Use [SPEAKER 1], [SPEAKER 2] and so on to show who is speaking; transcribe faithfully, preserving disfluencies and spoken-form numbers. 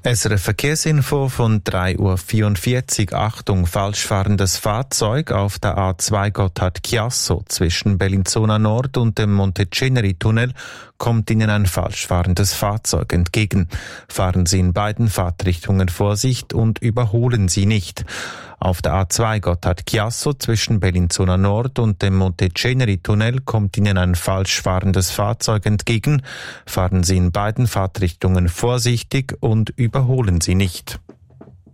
[SPEAKER 1] S R F Verkehrsinfo von drei Uhr vierundvierzig. Achtung, falschfahrendes Fahrzeug auf der A zwei Gotthard-Chiasso zwischen Bellinzona Nord und dem Monteceneri-Tunnel kommt Ihnen ein falschfahrendes Fahrzeug entgegen. Fahren Sie in beiden Fahrtrichtungen Vorsicht und überholen Sie nicht. Auf der A zwei Gotthard-Chiasso zwischen Bellinzona Nord und dem Monteceneri-Tunnel kommt Ihnen ein falsch fahrendes Fahrzeug entgegen. Fahren Sie in beiden Fahrtrichtungen vorsichtig und überholen Sie nicht.